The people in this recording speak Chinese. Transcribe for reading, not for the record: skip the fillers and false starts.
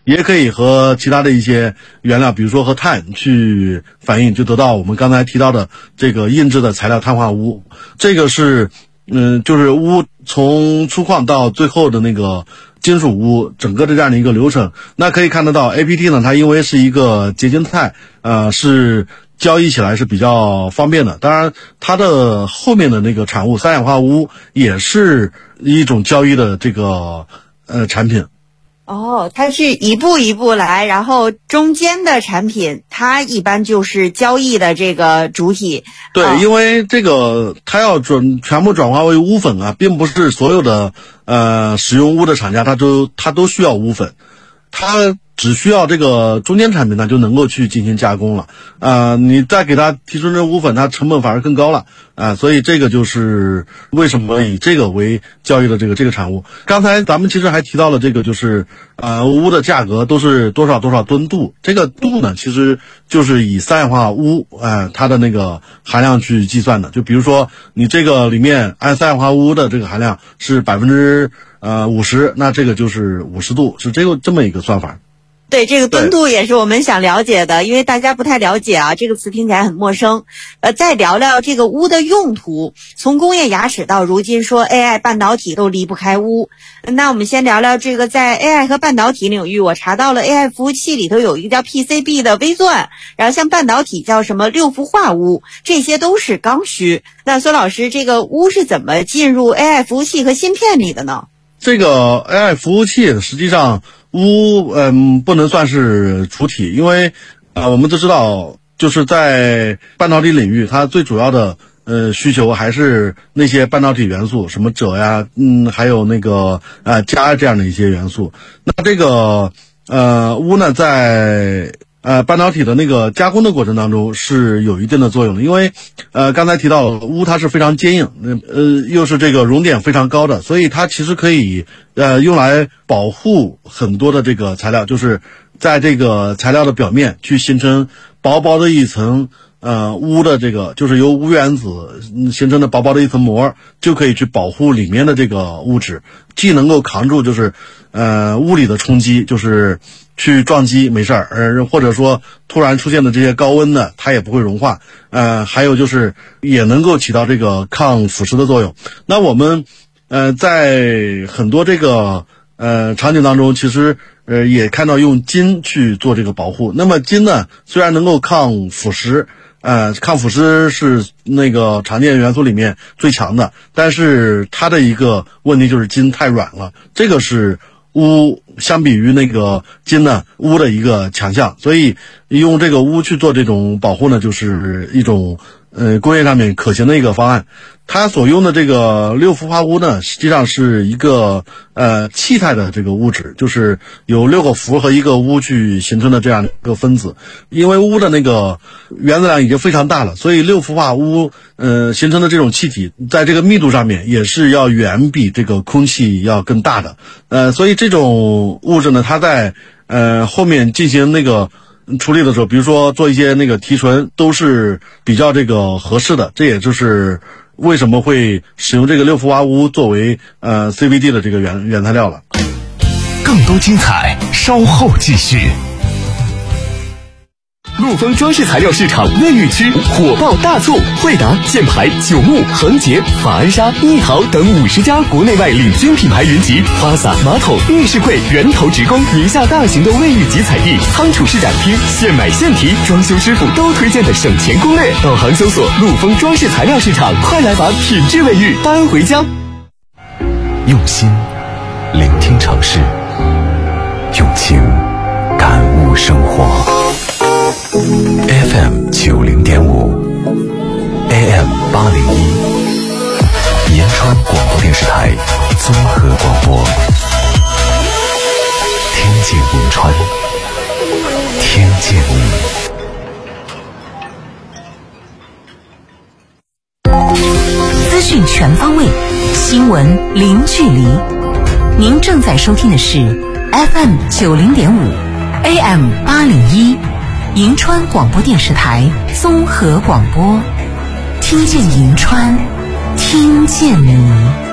也可以和其他的一些原料，比如说和碳去反应，就得到我们刚才提到的这个印制的材料碳化钨。这个是就是钨从粗矿到最后的那个金属钨整个的这样的一个流程。那可以看得到 APT 呢，它因为是一个结晶态，是交易起来是比较方便的。当然它的后面的那个产物三氧化钨也是一种交易的这个产品。 哦，它是一步一步来，然后中间的产品它一般就是交易的这个主体。 对，因为这个它要全部转化为钨粉啊，并不是所有的使用钨的厂家它都需要钨粉，它只需要这个中间产品呢就能够去进行加工了。你再给它提出这钨粉，它成本反而更高了。所以这个就是为什么以这个为交易的这个产物。刚才咱们其实还提到了这个，就是钨的价格都是多少吨度，这个度呢其实就是以三氧化钨它的那个含量去计算的。就比如说你这个里面按三氧化钨的这个含量是50%，那这个就是50度，是这么一个算法。 对，这个吨度也是我们想了解的，因为大家不太了解啊，这个词听起来很陌生。再聊聊这个钨的用途，从工业牙齿到如今说 AI 半导体都离不开钨。那我们先聊聊这个在 AI 和半导体领域，我查到了 AI 服务器里头有一个叫 PCB 的微钻，然后像半导体叫什么6氟化钨，这些都是刚需。那孙老师，这个钨是怎么进入 AI 服务器和芯片里的呢？ 这个 AI 服务器实际上钨不能算是主体，因为我们都知道，就是在半导体领域，它最主要的需求还是那些半导体元素，什么锗呀，还有那个镓这样的一些元素。那这个钨呢，在半导体的那个加工的过程当中是有一定的作用的，因为刚才提到钨它是非常坚硬，又是这个熔点非常高的，所以它其实可以用来保护很多的这个材料，就是在这个材料的表面去形成薄薄的一层钨的这个，就是由钨原子形成的薄薄的一层膜，就可以去保护里面的这个物质，既能够扛住就是物理的冲击，就是去撞击没事儿，或者说突然出现的这些高温呢，它也不会融化。还有就是也能够起到这个抗腐蚀的作用。那我们在很多这个场景当中，其实也看到用金去做这个保护。那么金呢，虽然能够抗腐蚀，抗腐蚀是那个常见元素里面最强的，但是它的一个问题就是金太软了，这个是钨相比于那个金呢，钨的一个强项，所以用这个钨去做这种保护呢，就是一种工业上面可行的一个方案。它所用的这个6氟化钨呢，实际上是一个气态的这个物质，就是有6个氟和1个钨去形成的这样一个分子。因为钨的那个原子量已经非常大了，所以6氟化钨形成的这种气体，在这个密度上面也是要远比这个空气要更大的。所以这种物质呢，它在后面进行那个处理的时候，比如说做一些那个提纯，都是比较这个合适的。这也就是为什么会使用这个6氟化钨作为CVD 的这个原材料了。 更多精彩稍后继续。陆丰装饰材料市场卫浴区火爆大促，惠达、箭牌、九牧、恒洁、法恩莎、益豪等50家国内外领军品牌云集，花洒、马桶、浴室柜源头直供，宁夏大型的卫浴集采地，仓储式展厅，现买现提，装修师傅都推荐的省钱攻略。导航搜索陆丰装饰材料市场，快来把品质卫浴搬回家。用心聆听城市，用情感悟生活。FM 90.5 AM 801延川广播电视台综合广播，听见银川，听见你。资讯全方位，新闻零距离。您正在收听的是 FM 90.5 AM 801银川广播电视台综合广播，听见银川，听见你。